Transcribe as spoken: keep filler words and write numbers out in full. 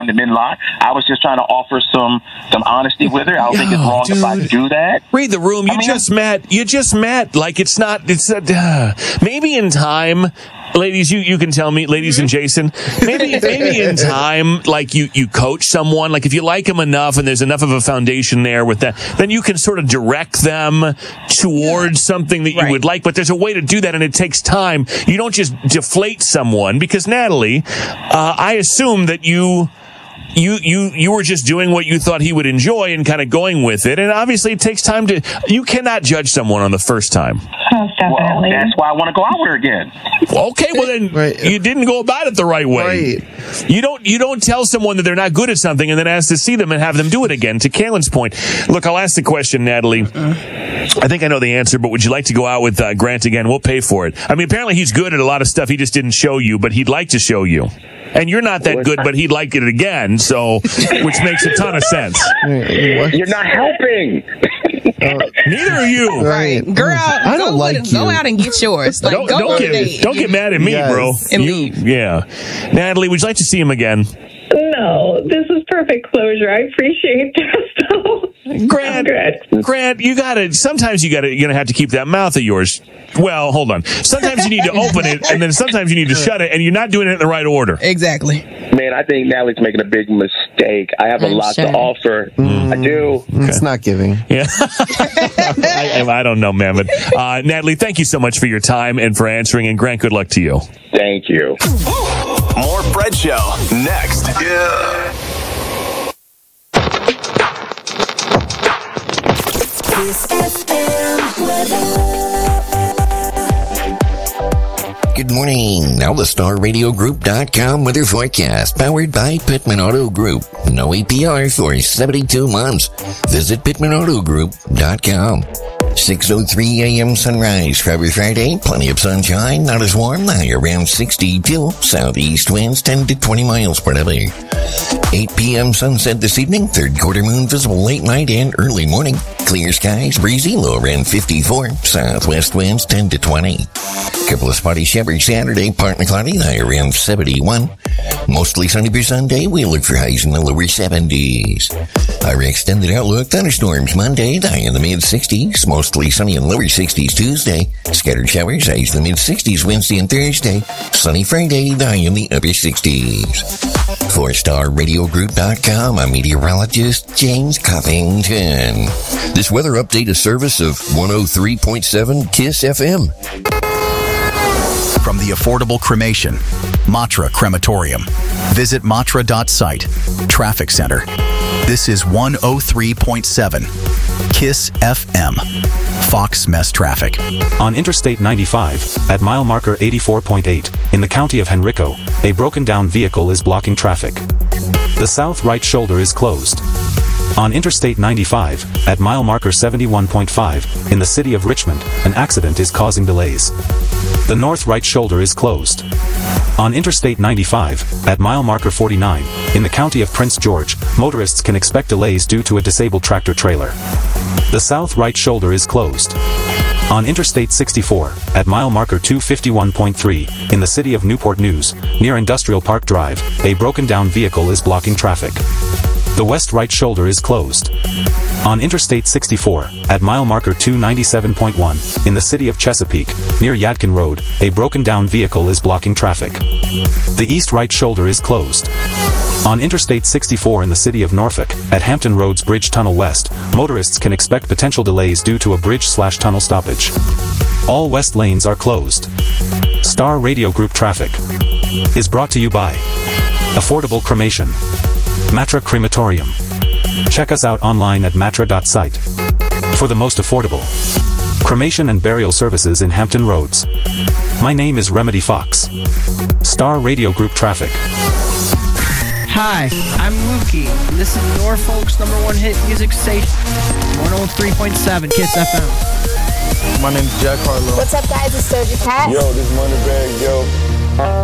didn't lie. I was just trying to offer some some honesty with her. I don't oh, think it's wrong dude. if I do that. Read the room. You I mean, just met. You just met. Like it's not. It's uh, maybe in time. Ladies, you, you can tell me, ladies and Jason, maybe maybe in time, like you, you coach someone, like if you like them enough and there's enough of a foundation there with that, then you can sort of direct them towards something that you right. would like. But there's a way to do that, and it takes time. You don't just deflate someone because, Natalie, uh, I assume that you... You, you, you were just doing what you thought he would enjoy and kind of going with it. And obviously it takes time to, you cannot judge someone on the first time. Most definitely. Well, that's why I want to go out with her again. Okay, well then right. you didn't go about it the right way. Right. You don't, you don't tell someone that they're not good at something and then ask to see them and have them do it again. To Kalen's point. Look, I'll ask the question, Natalie. I think I know the answer, but would you like to go out with uh, Grant again? We'll pay for it. I mean, apparently he's good at a lot of stuff he just didn't show you, but he'd like to show you. And you're not that good, but he'd like it again, so, which makes a ton of sense. You're not helping. Uh, neither are you. Right. Girl, I don't go, like and, you. go out and get yours. Like, don't, go don't, get, don't get mad at me, yes. bro. And you, leave. Yeah. Natalie, would you like to see him again? No, this is perfect closure. I appreciate that. Grant, Grant, you gotta, sometimes you gotta, you're gonna have to keep that mouth of yours. Well, hold on. Sometimes you need to open it, and then sometimes you need to shut it, and you're not doing it in the right order. Exactly. Man, I think Natalie's making a big mistake. I have I'm a lot sure. to offer. Mm. I do. Okay. It's not giving. Yeah. I, I don't know, man. But uh, Natalie, thank you so much for your time and for answering, and Grant, good luck to you. Thank you. More Fred Show next. Yeah. Good morning. Now the Star Radio Group dot com weather forecast, powered by Pittman Auto Group. No A P R for seventy-two months. Visit Pittman Auto Group dot com. six oh three a.m. sunrise Friday, Friday. Plenty of sunshine, not as warm. The high around sixty-two. Southeast winds ten to twenty miles per hour. eight p.m. sunset this evening. Third quarter moon visible late night and early morning. Clear skies, breezy, low around fifty-four. Southwest winds ten to twenty. Couple of spotty showers Saturday, partly cloudy, high around seventy-one. Mostly sunny for Sunday. We look for highs in the lower seventies. Our extended outlook, thunderstorms Monday, high in the mid-sixties. Mostly sunny in lower sixties Tuesday. Scattered showers, highs in the mid-sixties Wednesday and Thursday. Sunny Friday, high in the upper sixties. For Star Radio Group dot com, I'm meteorologist James Covington. This weather update is service of one oh three point seven KISS F M. From the affordable cremation, Matra Crematorium. Visit matra dot site. Traffic Center. This is one oh three point seven KISS F M. Fox Mess Traffic. On Interstate ninety-five, at mile marker eighty-four point eight, in the county of Henrico, a broken-down vehicle is blocking traffic. The south right shoulder is closed. On Interstate ninety-five, at mile marker seventy-one point five, in the city of Richmond, an accident is causing delays. The north right shoulder is closed. On Interstate ninety-five, at mile marker forty-nine, in the county of Prince George, motorists can expect delays due to a disabled tractor-trailer. The south right shoulder is closed. On Interstate sixty-four, at mile marker two fifty-one point three, in the city of Newport News, near Industrial Park Drive, a broken-down vehicle is blocking traffic. The west right shoulder is closed. On Interstate sixty-four, at mile marker two ninety-seven point one, in the city of Chesapeake, near Yadkin Road, a broken-down vehicle is blocking traffic. The east right shoulder is closed. On Interstate sixty-four in the city of Norfolk, at Hampton Roads Bridge Tunnel West, motorists can expect potential delays due to a bridge-slash-tunnel stoppage. All west lanes are closed. Star Radio Group Traffic is brought to you by Affordable Cremation. Matra Crematorium. Check us out online at matra dot site for the most affordable cremation and burial services in Hampton Roads. My name is Remedy Fox. Star Radio Group Traffic. Hi, I'm Mookie. This is Norfolk's number one hit music station, one oh three point seven KISS F M. My name's Jack Harlow. What's up, guys? It's Doja Cat. Yo, this is Moneybag, yo.